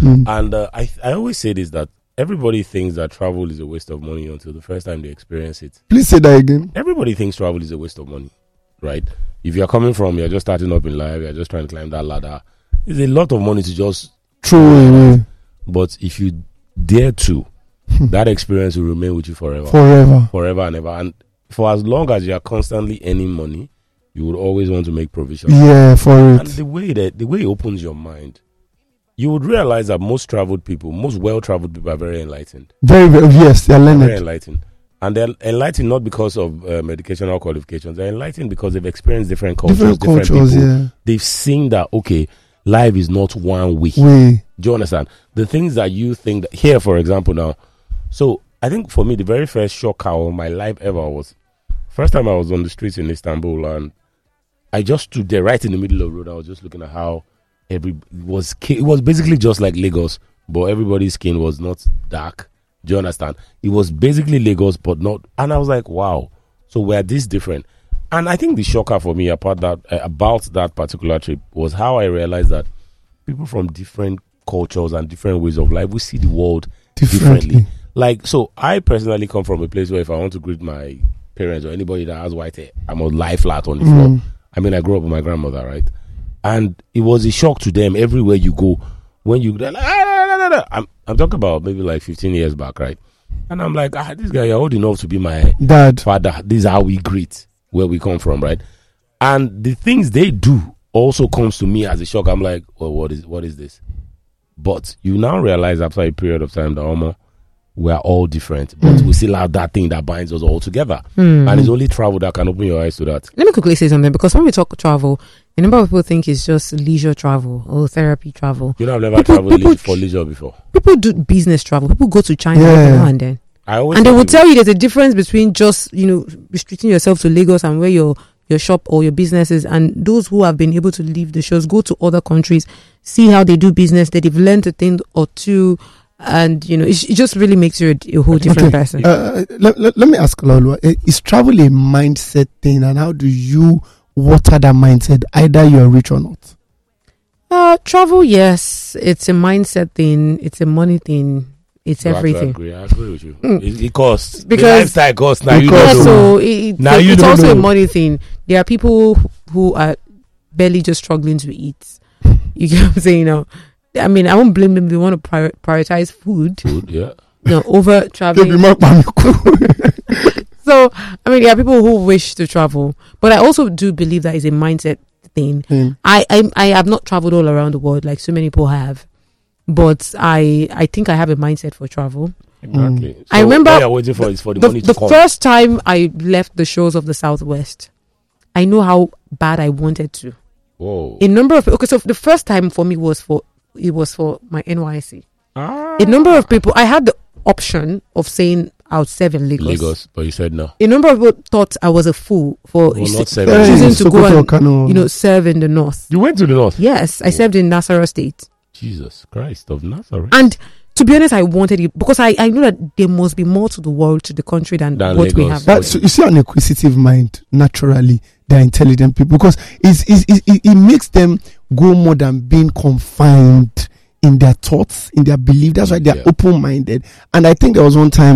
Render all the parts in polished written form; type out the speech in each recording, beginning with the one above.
And I always say this, that everybody thinks that travel is a waste of money until the first time they experience it. Please say that again. Everybody thinks travel is a waste of money, right? If you're coming from, you're just starting up in life, you're just trying to climb that ladder, it's a lot of money to just throw away. But if you dare to, that experience will remain with you forever. Forever and ever. And for as long as you are constantly earning money, you would always want to make provision. Yeah, for it. And the way it opens your mind, you would realize that most well-traveled people are very enlightened. Very, very, yes, they're learned. Very enlightened. And they're enlightened not because of educational qualifications. They're enlightened because they've experienced different cultures, different people. Yeah. They've seen that, okay, life is not one way. Do you understand? The things that you think that, here, for example, now. So I think for me, the very first shock of my life ever was, first time I was on the streets in Istanbul, and I just stood there right in the middle of the road. I was just looking at how it was basically just like Lagos, but everybody's skin was not dark. Do you understand? It was basically Lagos, but not. And I was like, wow. So we're this different. And I think the shocker for me about that particular trip was how I realized that people from different cultures and different ways of life, we see the world differently. Like, so I personally come from a place where if I want to greet my parents or anybody that has white hair, I'm going to lie flat on the floor. I mean, I grew up with my grandmother, right? And it was a shock to them everywhere you go. When you, they're like, I'm talking about maybe like 15 years back, right? And I'm like, this guy, you're old enough to be my dad, father. This is how we greet where we come from, right? And the things they do also comes to me as a shock. I'm like, well, what is this? But you now realize after a period of time that we are all different, but we still have that thing that binds us all together. And it's only travel that can open your eyes to that. Let me quickly say something, because when we talk travel, a number of people think it's just leisure travel or therapy travel. You know, I've never traveled for leisure before. People do business travel. People go to China every now and then. And they will tell you there's a difference between just, restricting yourself to Lagos and where your shop or your business is, and those who have been able to leave the shores, go to other countries, see how they do business, that they've learned a thing or two, and it just really makes you a whole different person. Let me ask Laulu, is travel a mindset thing, and how do you water that mindset, either you're rich or not? Travel, yes, it's a mindset thing, it's a money thing. It's everything. I agree with you. It costs. Because the lifestyle costs. It's also a money thing. There are people who are barely just struggling to eat. You get what I'm saying? I mean, I won't blame them. They want to prioritize food. Yeah. Over traveling. So, I mean, there are people who wish to travel, but I also do believe that is a mindset thing. I have not traveled all around the world like so many people have. But I think I have a mindset for travel. Exactly. So I remember what you're waiting for is for the money to come. The first time I left the shores of the Southwest, I know how bad I wanted to. Whoa. So the first time for me was for my NYSC. A number of people, I had the option of saying I would serve in Lagos, but you said no. A number of people thought I was a fool for choosing to go and serve in the north. You went to the north? Yes, I served in Nasarawa State. Jesus Christ of Nazareth. And to be honest, I wanted it because I know that there must be more to the world, to the country than what Lagos. We have. So you see, an inquisitive mind, naturally, they're intelligent people, because it makes them go more than being confined in their thoughts, in their belief. That's why they're open-minded. And I think there was one time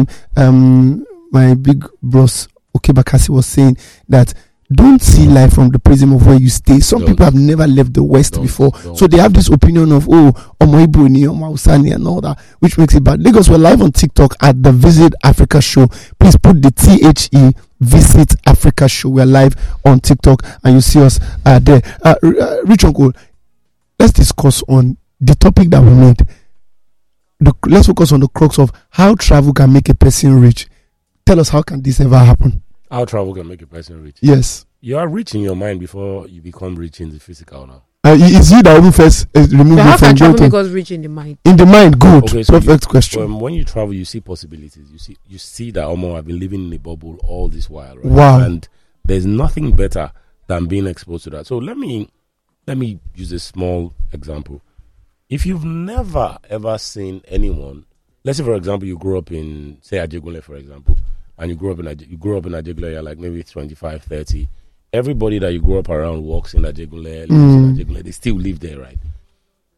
my big boss, Okebakasi, was saying that don't see life from the prism of where you stay. Some people have never left the West before. So they have this opinion of, Omo Ibo ni, Omo Hausani and all that, which makes it bad. Lagos, we're live on TikTok at the Visit Africa Show. Please put the THE Visit Africa Show. We're live on TikTok and you see us there. Rich Uncle, let's discuss on the topic that we made. Let's focus on the crux of how travel can make a person rich. Tell us, how can this ever happen? How travel can make a person rich? Yes. You are rich in your mind before you become rich in the physical now. It's you that will first remove how can travel make us rich in the mind? In the mind, good. Okay, so perfect question. When you travel, you see possibilities. You see that, I've been living in a bubble all this while, right? Wow. And there's nothing better than being exposed to that. So let me use a small example. If you've never ever seen anyone, let's say for example you grew up in, say, Ajegunle, for example, and you grew up in Ajegunle, you're like maybe 25, 30. Everybody that you grew up around works in Ajegunle, lives in Ajegunle. They still live there, right?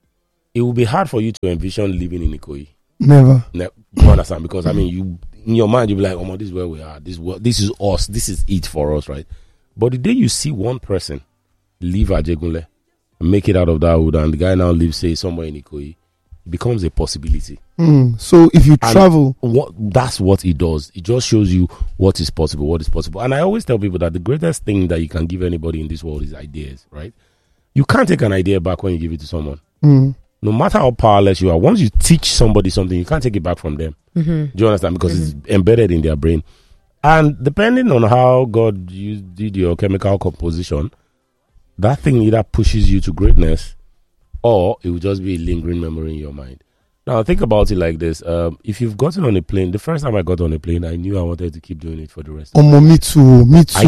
it will be hard for you to envision living in Ikoyi. Never. You understand? Because I mean, you in your mind you'll be like, "Oh, this is where we are. This is us. This is it for us, right?" But the day you see one person leave Ajegunle and make it out of that wood, and the guy now lives, say, somewhere in Ikoyi, it becomes a possibility. So if you travel, that's what it does. It just shows you what is possible. And I always tell people that the greatest thing that you can give anybody in this world is ideas, right? You can't take an idea back when you give it to someone. No matter how powerless you are, once you teach somebody something, you can't take it back from them. Do you understand? Because it's embedded in their brain. And depending on how God you did your chemical composition, that thing either pushes you to greatness or it will just be a lingering memory in your mind. Now, think about it like this. If you've gotten on a plane, the first time I got on a plane, I knew I wanted to keep doing it for the rest of my life. Me too.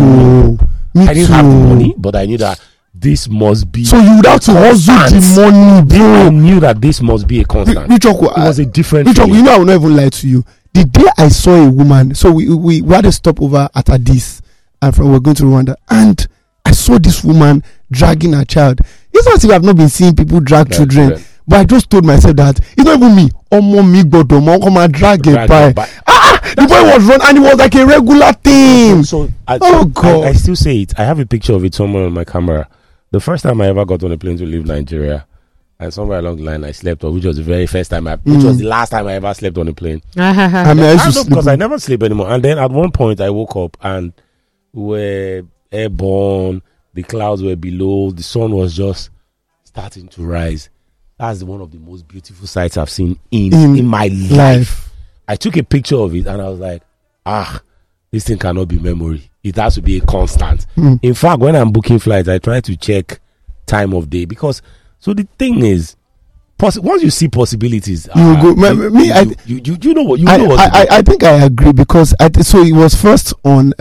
I didn't have the money, but I knew that this must be. So you would have to hustle the money, bro. I knew that this must be a constant. It was a different thing. You know, I will not even lie to you. The day I saw a woman, so we had a stopover at Addis, and we were going to Rwanda, and I saw this woman dragging her child. It's not as if I've not been seeing people drag children, but I just told myself that it's not even me. Come and drag it by. The boy was run, and it was like a regular thing. God! I still say it. I have a picture of it somewhere on my camera. The first time I ever got on a plane to leave Nigeria, and somewhere along the line I slept, which was the very first time, which was the last time I ever slept on a plane. Because I never sleep anymore. And then at one point I woke up and we were airborne. The clouds were below. The sun was just starting to rise. That's one of the most beautiful sights I've seen in my life. I took a picture of it and I was like, this thing cannot be memory. It has to be a constant. In fact, when I'm booking flights, I try to check time of day because, so the thing is, once you see possibilities, you go. You know what? I think I agree because so it was first on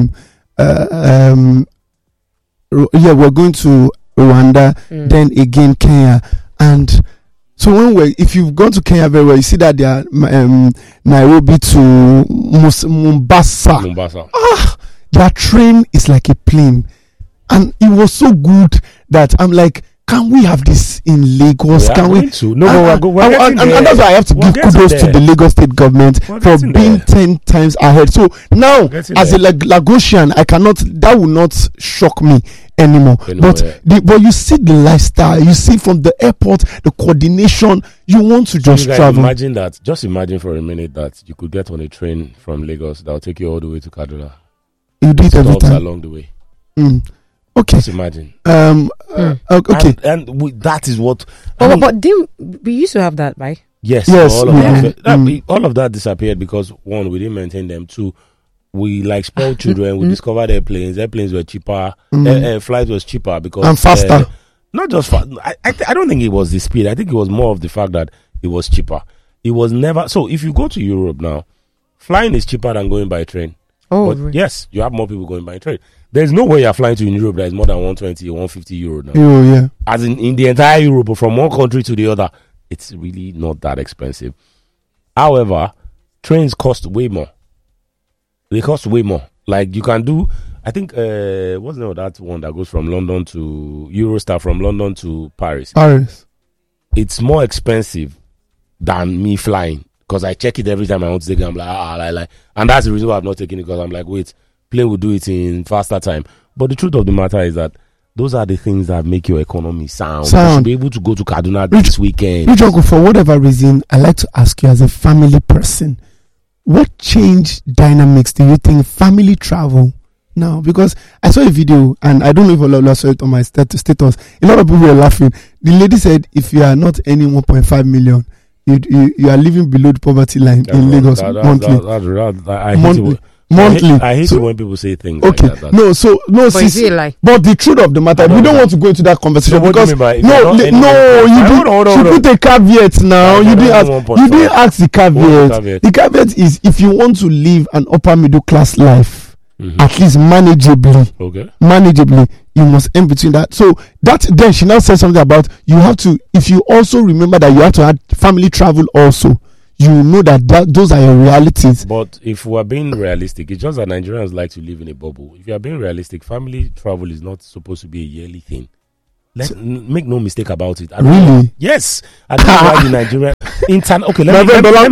we're going to Rwanda, then again Kenya, and so if you've gone to Kenya very well, you see that they are Nairobi to Mombasa. Their train is like a plane, and it was so good that I'm like, can we have this in Lagos? Can we? And that's why I have to give kudos to the Lagos state government for being 10 times ahead. So now, as a Lagosian, I cannot. That will not shock me anymore. But you see the lifestyle. You see from the airport, the coordination. You want to just travel. Imagine that. Just imagine for a minute that you could get on a train from Lagos that will take you all the way to Kaduna. You do it every time along the way. Okay. Just imagine. Okay. And that is what. But we used to have that, right? Yes. All of that disappeared because one, we didn't maintain them. Two, we like spoiled children. We discovered airplanes. Airplanes were cheaper. Flights was cheaper because and faster. Not just fast. I don't think it was the speed. I think it was more of the fact that it was cheaper. It was never. So if you go to Europe now, flying is cheaper than going by train. But yes, you have more people going by train. There's no way you're flying to Europe that is more than 120 or 150 euro now. As in the entire Europe, from one country to the other, it's really not that expensive. However, trains cost way more. They cost way more. Like you can do, I think, what's the name of that one that goes from London to Eurostar from London to Paris? It's more expensive than me flying. Because I check it every time I want to take it. I'm like, and that's the reason why I've not taken it. Because I'm like, wait, plane will do it in faster time. But the truth of the matter is that those are the things that make your economy sound. You should be able to go to Kaduna this weekend. For whatever reason, I like to ask you as a family person, what change dynamics do you think family travel now? Because I saw a video, and I don't know if Ola saw it on my status. A lot of people were laughing. The lady said, if you are not earning 1.5 million, you are living below the poverty line in Lagos monthly. I hate it when people say things like that. But the truth of the matter, we don't want to go into that conversation because you put a caveat now. You didn't ask the caveat. The caveat is if you want to live an upper middle class life, at least manageably, you must earn between that. So that then she now said something about you have to, if you also remember that you have to have family travel also, you know that those are your realities. But if we are being realistic, it's just that Nigerians like to live in a bubble. If you are being realistic, family travel is not supposed to be a yearly thing. Make no mistake about it. Really? Yes. I don't know why the Nigerian okay, let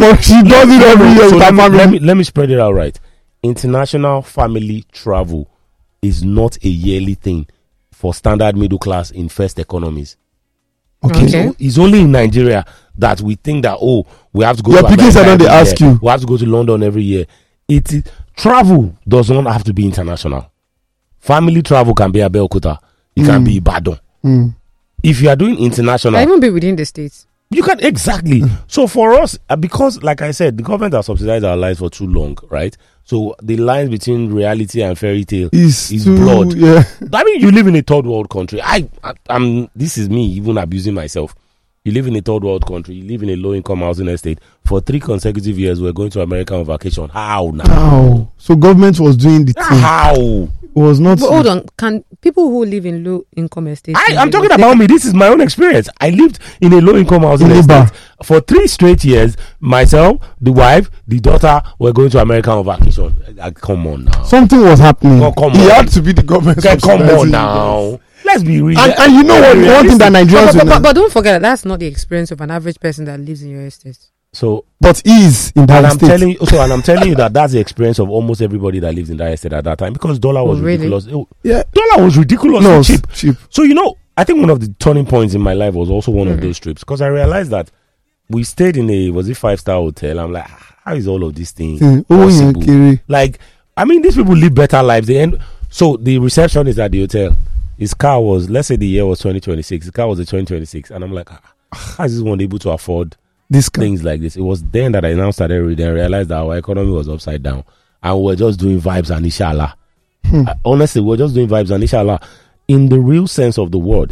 me spread it out right. International family travel is not a yearly thing for standard middle class in first economies. Okay. So it's only in Nigeria that we think that we have to go to America every year. We have to go to London every year. Travel does not have to be international. Family travel can be Abeokuta. It can be Ibadan. If you are doing international, can even be within the states. You can exactly. So for us, because like I said, the government has subsidized our lives for too long, right? So the lines between reality and fairy tale is blood. Yeah. I mean, you live in a third world country. I'm. This is me even abusing myself. You live in a third world country. You live in a low income housing estate. For 3 consecutive years, we're going to America on vacation. How now? How? So government was doing the thing. How? It was not. But hold on. Can people who live in low income estates? I'm talking about me. This is my own experience. I lived in a low income housing estate for 3 straight years. Myself, the wife, the daughter were going to America on vacation. Come on now. Something was happening. Oh, come on. It had to be the government. Come on now. Let's be real. And you know what? One thing that Nigerians but don't forget that that's not the experience of an average person that lives in your estate. So, but is in that estate. I'm telling you that that's the experience of almost everybody that lives in that estate at that time, because dollar was ridiculous. Yeah, dollar was ridiculously cheap. So I think one of the turning points in my life was also one of those trips, because I realized that we stayed in a 5-star hotel. I'm like, how is all of these things possible? Like, I mean, these people live better lives. So the receptionist at the hotel, his car was, let's say the year was 2026. His car was a 2026, and I'm like, how is this one able to afford things like this? It was then that I now started reading and realized that our economy was upside down, and we were just doing vibes and inshallah. Honestly, we were just doing vibes and inshallah. In the real sense of the word,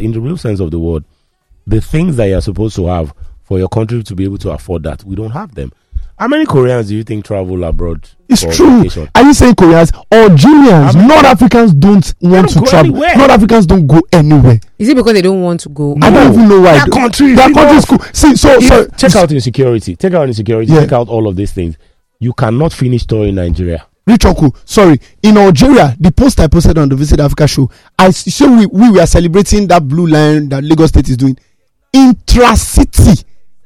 the things that you're supposed to have for your country to be able to afford that, we don't have them. How many Koreans do you think travel abroad? It's true. Vacation? Are you saying Koreans? Algerians, North Africans don't want to travel. North Africans don't go anywhere. Is it because they don't want to go? I don't even know why. Their country is cool. See, check out insecurity. Check out all of these things. You cannot finish tour in Nigeria. Rich uncle, sorry. In Algeria, the post I posted on the Visit Africa show, we were celebrating that blue line that Lagos State is doing. Intracity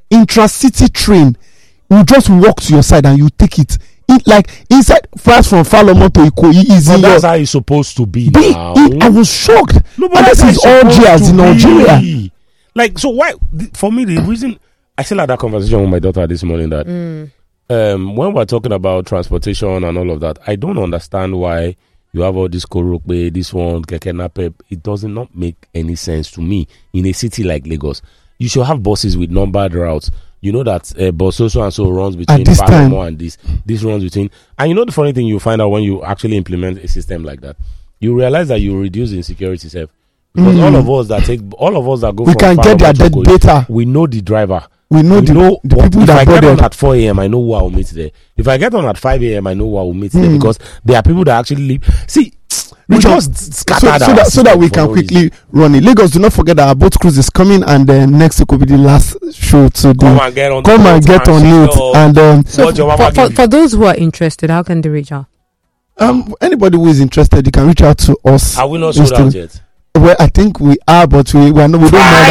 train. You just walk to your side and you take it. Like inside, first from Falomo to Ikoyi is in. That's how it's supposed to be now. I was shocked. No, but this is Algiers in Algeria. Like, so why? For me, the reason I still had that conversation with my daughter this morning that when we're talking about transportation and all of that, I don't understand why you have all this Korokpe, this one, Keke Napep. It does not make any sense to me in a city like Lagos. You should have buses with numbered routes. You know that bus so and so runs between Falomo and this runs between. And you know the funny thing you find out when you actually implement a system like that, you realize that you reduce insecurity self. Because all of us that go, we from can get their data. We know the driver. We know the people if that I get on at 4 a.m., I know who I will meet there. If I get on at 5 a.m., I know who I will meet there, because there are people that actually live. See, we just scatter so that we can quickly run it. Lagos, do not forget that our boat cruise is coming, and next week will be the last show to do. Come and get on it. And so for those who are interested, how can they reach out? Anybody who is interested, you can reach out to us. Are we not sold out yet? Well, I think we are, but we don't know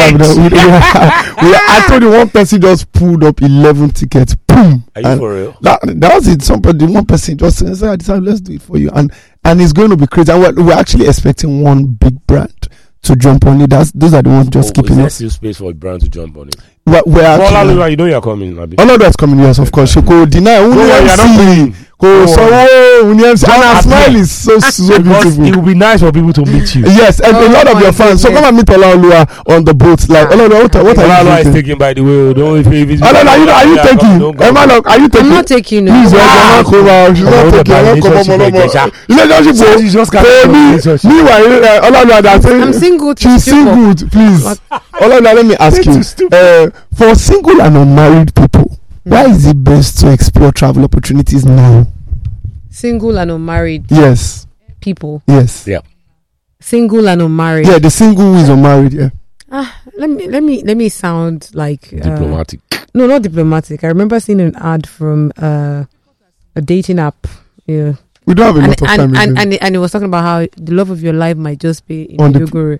that. I told you one person just pulled up 11 tickets. Boom! Are you for real? That was it. One person just said, "I decided, let's do it for you," and it's going to be crazy. And we're actually expecting one big brand to jump on it. Those are the ones just keeping us. Is there still space for a brand to jump on it? We're actually, you know you're coming, Abi. Oladu is coming, yes, of course. You go deny. You're not paying. And our smile is so beautiful. It would be nice for people to meet you. Yes, and a lot of your fans. So come and meet Olaoluwa on the boat. Like Olaoluwa, what are you taking? Taking, by the way. Don't if Olaoluwa, are you taking? Are you taking? I'm not taking. Please, she's not taking. Relationship. Meanwhile, Olaoluwa, that's saying I'm single. She's single. Please, Olaoluwa, let me ask you. For single and unmarried people, why is it best to explore travel opportunities now? Single and unmarried. Yes. People. Yes. Yeah. Single and unmarried. Yeah, the single who is unmarried. Yeah. Let me sound like diplomatic. No, not diplomatic. I remember seeing an ad from a dating app. Yeah. We don't have a lot of time. And it was talking about how the love of your life might just be in Maiduguri.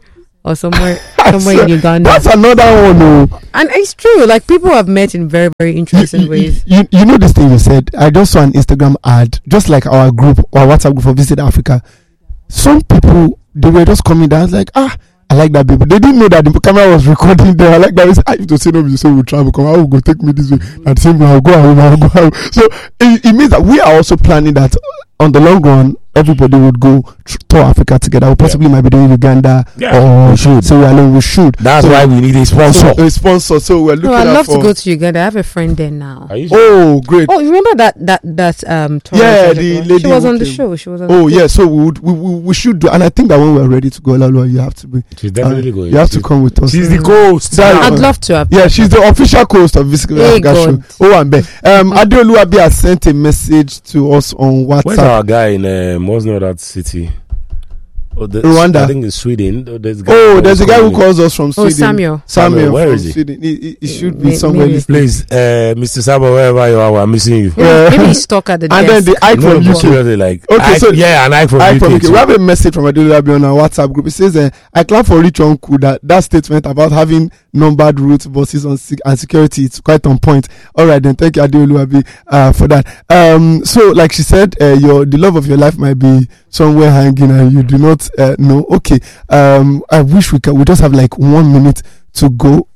or somewhere in Uganda. That's another one, though. And it's true. Like, people have met in very, very interesting ways. You know this thing you said. I just saw an Instagram ad, just like our group, our WhatsApp group for Visit Africa. Some people, they were just coming down like, I like that baby. They didn't know that the camera was recording them. I like that. I used to say no, you say we'll travel. Come, I will go take me this way. At the same time, I'll go home. So it means that we are also planning that on the long run, everybody would go to Africa together. We possibly might be doing Uganda, or we should. So we should. That's why we need a sponsor. So we're looking. I'd love to go to Uganda. I have a friend there now. Oh, great! Oh, you remember that the lady she was on the show. She was on. Oh, yeah. So we should do, and I think that when we're ready to go, Lalo, you have to be. She's definitely going. You have to come with us. She's the host. I'd love to. Yeah, she's the official host of Visit Africa show. Oh, and Adeolu Abi has sent a message to us on WhatsApp. Where's our guy in what's not that city? Rwanda. I think in Sweden. There's a guy who calls us from Sweden. Samuel. Where is he? Sweden. He should be somewhere. Please, Mr. Samuel, wherever you are, we're missing you. Maybe he's stuck at the desk. And then the Ike from UK. An Ike from UK. We have a message from Adeolu Abi on our WhatsApp group. It says, I clap for Rich Uncle that statement about having numbered route buses and security. It's quite on point. All right, then thank you, Adeolu Abi, for that. So, like she said, the love of your life might be somewhere hanging and you do not know. Okay. I wish we just have like 1 minute to go.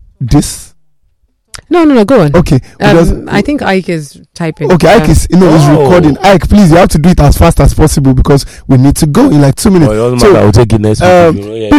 No, go on. Okay. I think Ike is typing. Okay, Ike is recording. Ike, please, you have to do it as fast as possible because we need to go in like 2 minutes. So I'll take it next week.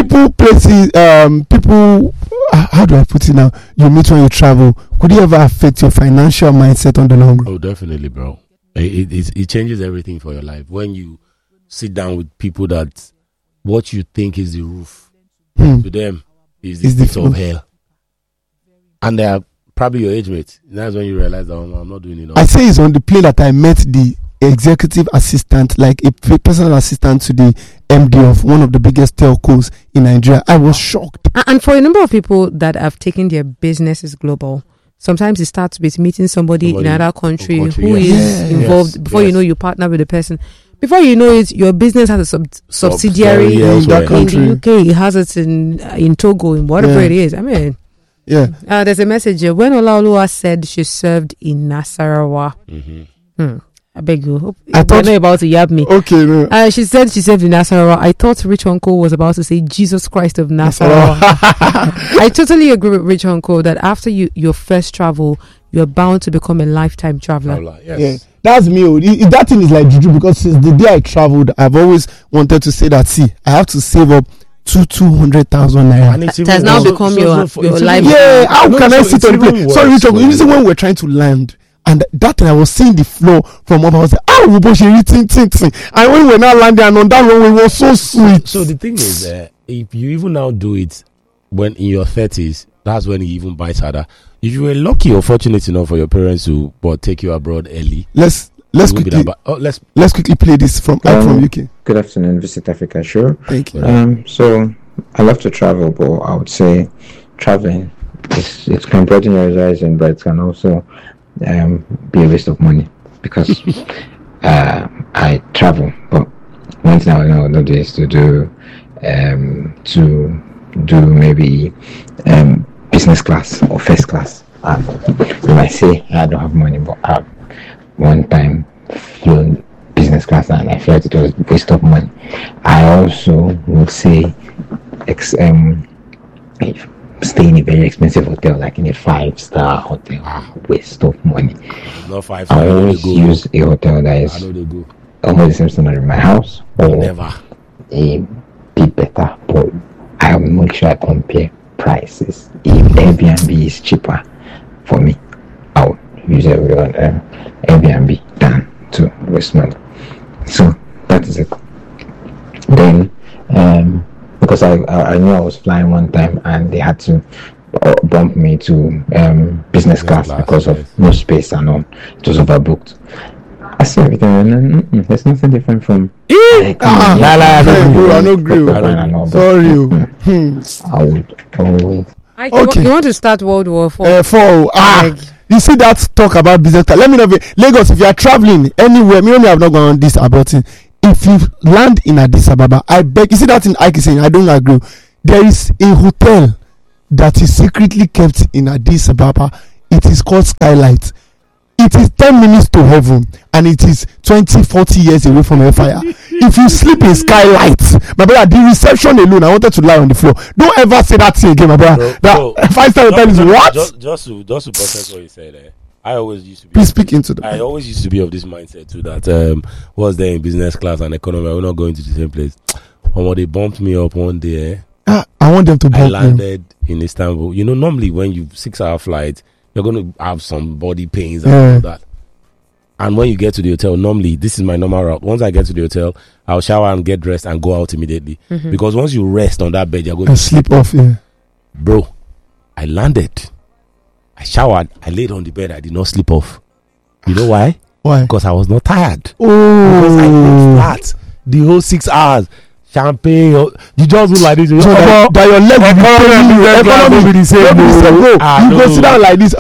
People, how do I put it now? You meet when you travel. Could it ever affect your financial mindset on the long run? Oh, definitely, bro. It changes everything for your life when you sit down with people that what you think is the roof to them is the pit of hell, and they are probably your age mates. That's when you realize that I'm not doing enough. I say it's on the plane that I met the executive assistant, like a personal assistant to the MD of one of the biggest telcos in Nigeria. I was shocked. And for a number of people that have taken their businesses global, sometimes it starts with meeting somebody in another country who is involved. Before you know, you partner with the person. Before you know it, your business has a subsidiary in that country. In the UK, it has it in Togo, in whatever it is. I mean, there's a message here. When Olaoluwa said she served in Nasarawa, I beg you. I thought you're about to yab me. Okay, no. She said she served in Nasarawa. I thought Rich Uncle was about to say Jesus Christ of Nasarawa. I totally agree with Rich Uncle that after your first travel, you're bound to become a lifetime traveler. Yes. Yeah. That's me. That thing is like juju because since the day I traveled, I've always wanted to say that. See, I have to save up 200,000 naira. It has now become your life. Yeah, how can I sit on the plane? Sorry, Rich Uncle. You see, when we're trying to land, and that time I was seeing the floor from up, I was like, and when we're now landing and on that runway, it was so sweet. So the thing is, if you even now do it when in your 30s, that's when it even bites harder. If you were lucky or fortunate enough for your parents to take you abroad early, let's quickly play this from UK. Good afternoon, Visit Africa show. Thank you. So I love to travel, but I would say traveling it can broaden your horizon, but it can also be a waste of money because I travel, but one thing I will do is to do maybe business class or first class. You might say I don't have money, but I have one time flown business class and I felt it was a waste of money. I also would say stay in a very expensive hotel, like in a 5-star hotel, waste of money. Not 5-star. I always use a hotel that is almost the same standard in my house, or a bit better, but I will make sure I compare prices. If Airbnb is cheaper for me, I will use Airbnb than to Westmont. So that is it. Then because I knew I was flying one time and they had to bump me to business class because of no space and all. It was overbooked. I see everything and there's nothing different from I don't agree. Sorry. I would always. Okay. You want to start World War IV? You see that talk about business class. Let me know, Lagos, if you are traveling anywhere, me have not gone on this about it. If you land in Addis Ababa, I beg, you see that in Ike saying, I don't agree. There is a hotel that is secretly kept in Addis Ababa. It is called Skylight. It is 10 minutes to heaven, and it is 20-40 years away from hellfire. If you sleep in Skylight, my brother, the reception alone, I wanted to lie on the floor. Don't ever say that thing again, my brother. That 5-star hotel is what? Just to process what you said. I always used to be. Please speak into the. I always used to be of this mindset too. That was there in business class and economy. We're not going to the same place. When they bumped me up one day. I want them to bump me. I landed in Istanbul. You know, normally when you 6-hour flight, you're going to have some body pains and all that. And when you get to the hotel, normally, this is my normal route. Once I get to the hotel, I'll shower and get dressed and go out immediately. Mm-hmm. Because once you rest on that bed, you're going to sleep off. Yeah. Bro, I landed. I showered. I laid on the bed. I did not sleep off. You know why? Why? Because I was not tired. Oh. Because I didn't start the whole 6 hours. Champagne, you just do like this. So that your leg will be the same. You go sit down like this.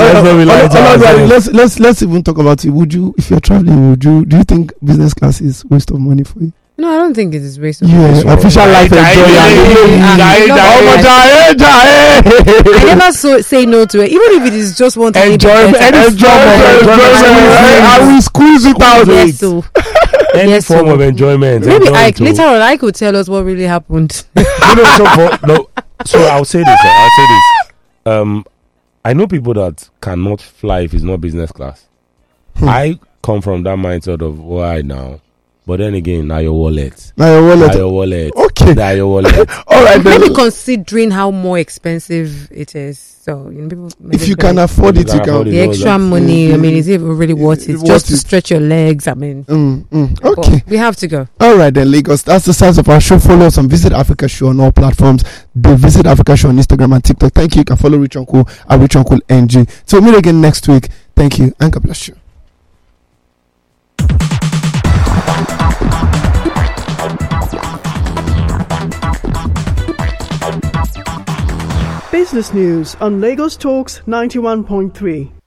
Let's even talk about it. Would you, if you're traveling, do you think business class is waste of money for you? No, I don't think it is waste of money. Yeah, official life I never say no to it, even if it is just one time. Enjoyment. I will squeeze it out. Yes, so. Any form of enjoyment. Maybe later on I could tell us what really happened. So I'll say this. I know people that cannot fly if it's not business class. I come from that mindset of why now. But then again, now your wallet. Okay. Now your wallet. All right. Maybe considering how more expensive it is. So, people, if you can afford it, you can. The extra money, I mean, is it really worth it? Just to stretch your legs, I mean. Okay. We have to go. All right, then, Lagos. That's the size of our show. Follow us on Visit Africa Show on all platforms. The Visit Africa Show on Instagram and TikTok. Thank you. You can follow Rich Uncle at Rich Uncle NG. So, meet again next week. Thank you. And God bless you. Business news on Lagos Talks 91.3.